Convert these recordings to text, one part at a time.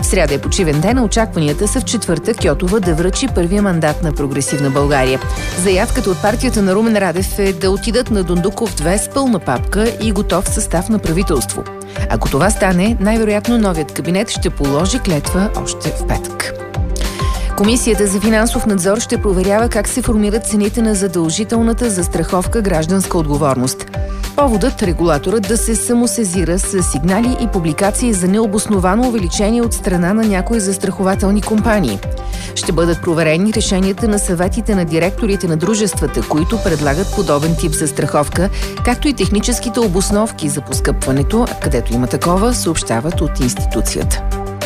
сряда е почивен ден, а очакванията са в четвъртък Кьотова да връчи първия мандат на Прогресивна България. Заявката от партията на Румен Радев е да отидат на Дондуков 2 с пълна папка и готов състав на правителство. Ако това стане, най-вероятно новият кабинет ще положи клетва още в петък. Комисията за финансов надзор ще проверява как се формират цените на задължителната застраховка гражданска отговорност. Поводът регулаторът да се самосезира с сигнали и публикации за необосновано увеличение от страна на някои застрахователни компании. Ще бъдат проверени решенията на съветите на директорите на дружествата, които предлагат подобен тип застраховка, както и техническите обосновки за поскъпването, където има такова, съобщават от институцията.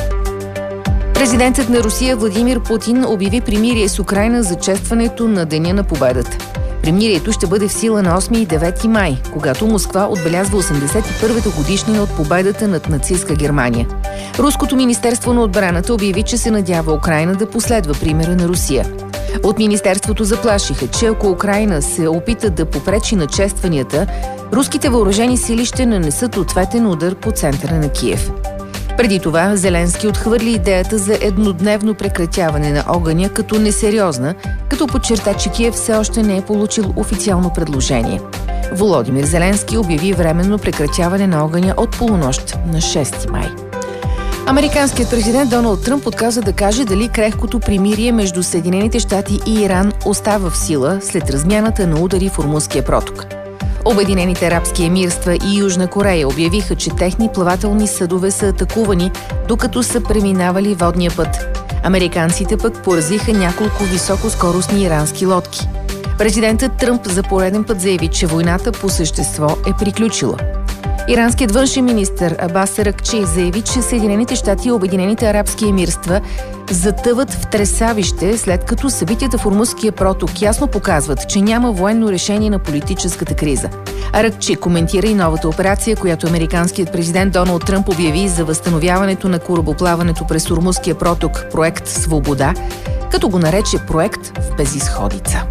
Президентът на Русия Владимир Путин обяви примирие с Украйна за честването на Деня на победата. Примирието ще бъде в сила на 8 и 9 май, когато Москва отбелязва 81-та годишнина от победата над нацистска Германия. Руското министерство на отбраната обяви, че се надява Украйна да последва примера на Русия. От министерството заплашиха, че ако Украйна се опита да попречи на честванията, руските въоръжени сили ще нанесат ответен удар по центъра на Киев. Преди това Зеленски отхвърли идеята за еднодневно прекратяване на огъня като несериозна, като подчерта, че Киев все още не е получил официално предложение. Володимир Зеленски обяви временно прекратяване на огъня от полунощ на 6 май. Американският президент Доналд Тръмп отказа да каже дали крехкото примирие между Съединените щати и Иран остава в сила след размяната на удари в Ормузския проток. Обединените арабски емирства и Южна Корея обявиха, че техни плавателни съдове са атакувани, докато са преминавали водния път. Американците пък поразиха няколко високоскоростни ирански лодки. Президентът Тръмп за пореден път заяви, че войната по същество е приключила. Иранският външен министър Абас Аракчи заяви, че Съединените щати и Обединените арабски емирства затъват в тресавище, след като събитията в Ормузския проток ясно показват, че няма военно решение на политическата криза. Аракчи коментира и новата операция, която американският президент Доналд Тръмп обяви за възстановяването на корабоплаването през Ормузския проток, проект Свобода, като го нарече проект в безизходица.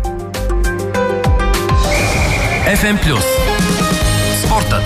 FM+. Спортът.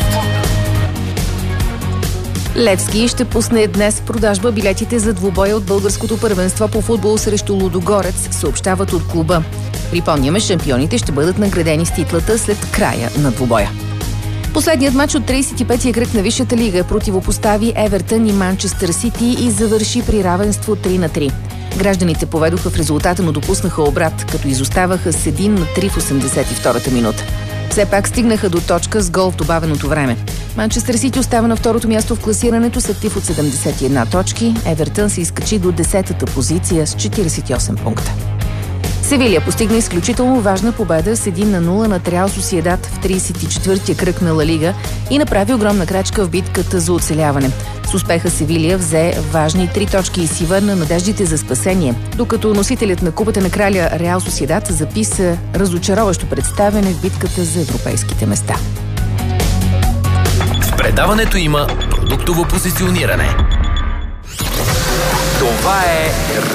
Левски ще пусне днес в продажба билетите за двубоя от българското първенство по футбол срещу Лудогорец, съобщават от клуба. Припомняме, шампионите ще бъдат наградени с титлата след края на двубоя. Последният матч от 35-я кръг на Висшата лига противопостави Евертън и Манчестър Сити и завърши при равенство 3-3. Гражданите поведоха в резултата, но допуснаха обрат, като изоставаха с 1-3 в 82-та минута. Все пак стигнаха до точка с гол в добавеното време. Манчестър Сити остава на второто място в класирането с актив от 71 точки. Евертън се изкачи до 10-та позиция с 48 пункта. Севилия постигна изключително важна победа с 1-0 над Реал Сосиедад в 34-я кръг на Ла Лига и направи огромна крачка в битката за оцеляване. С успеха Севилия взе важни 3 точки и си върна надеждите за спасение, докато носителят на Купата на краля Реал Сосиедад записа разочароващо представяне в битката за европейските места. В предаването има продуктово позициониране. Това е